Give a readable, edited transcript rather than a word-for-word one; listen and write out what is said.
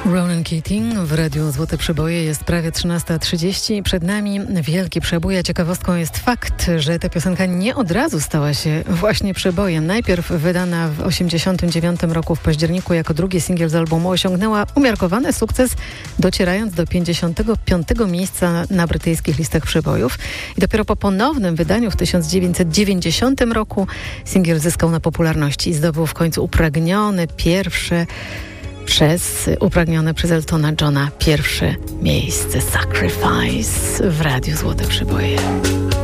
Ronan Keating w Radiu Złote Przeboje. Jest prawie 13:30. Przed nami wielki przebój, a ciekawostką jest fakt, że ta piosenka nie od razu stała się właśnie przebojem. Najpierw wydana w 1989 roku w październiku jako drugi singiel z albumu, osiągnęła umiarkowany sukces, docierając do 55. miejsca na brytyjskich listach przebojów. I dopiero po ponownym wydaniu w 1990 roku singiel zyskał na popularności i zdobył w końcu upragnione przez Eltona Johna pierwsze miejsce. Sacrifice w Radiu Złote Przeboje.